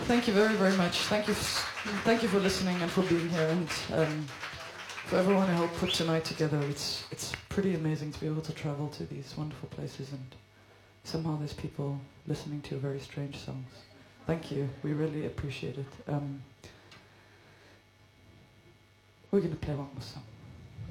Thank you very, very much. Thank you for listening and for being here, and for everyone who helped put tonight together. It's pretty amazing to be able to travel to these wonderful places, and somehow there's people listening to very strange songs. Thank you. We really appreciate it. We're going to play one more song.